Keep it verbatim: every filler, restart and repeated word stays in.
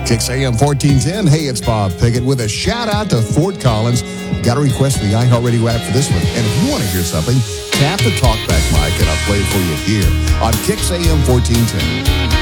Kix A M fourteen ten. Hey, it's Bob Pickett with a shout out to Fort Collins. Got a request in the iHeartRadio app for this one. And if you want to hear something, tap the talkback mic and I'll play it for you here on Kix A M fourteen ten.